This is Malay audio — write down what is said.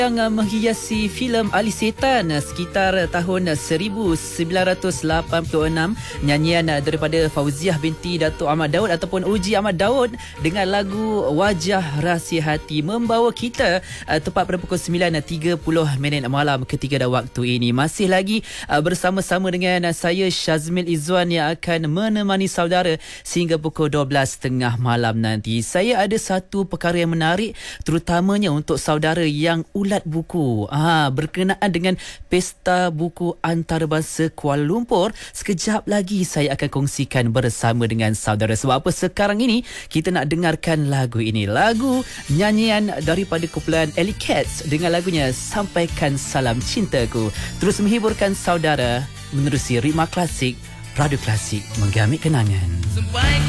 yang menghiasi filem Ali Setan sekitar tahun 1986. Nyanyian daripada Fauziah binti Datuk Ahmad Daud ataupun Uji Ahmad Daud dengan lagu Wajah Rahsia Hati membawa kita tepat pada pukul 9.30 malam ketika dah waktu ini. Masih lagi bersama-sama dengan saya Syazmil Izzuan yang akan menemani saudara sehingga pukul 12.30 malam nanti. Saya ada satu perkara yang menarik terutamanya untuk saudara yang ulat buku berkenaan dengan Pesta Buku Antarabangsa Kuala Lumpur. Sekejap lagi saya akan kongsikan bersama dengan saudara. Sebab apa sekarang ini kita nak dengarkan lagu ini, lagu nyanyian daripada kumpulan Alley Cats dengan lagunya Sampaikan Salam Cintaku. Terus menghiburkan saudara menerusi ritma klasik Radio Klasik, menggamit kenangan.